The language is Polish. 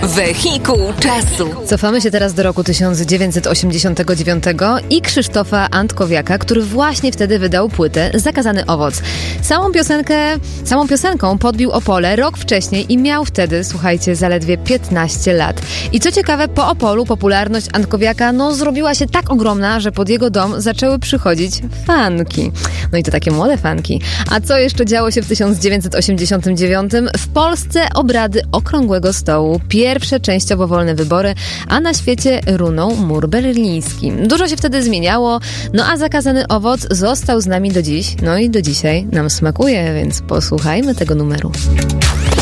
Wehikuł czasu. Cofamy się teraz do roku 1989 i Krzysztofa Antkowiaka, który właśnie wtedy wydał płytę Zakazany owoc. Samą piosenką podbił Opole rok wcześniej i miał wtedy, słuchajcie, zaledwie 15 lat. I co ciekawe, po Opolu popularność Antkowiaka zrobiła się tak ogromna, że pod jego dom zaczęły przychodzić fanki. No i to takie młode fanki. A co jeszcze działo się w 1989? W Polsce obrady Okrągłego Stołu, pierwsze częściowo wolne wybory, a na świecie runął mur berliński. Dużo się wtedy zmieniało, a Zakazany owoc został z nami do dziś, i do dzisiaj nam smakuje, więc posłuchajmy tego numeru.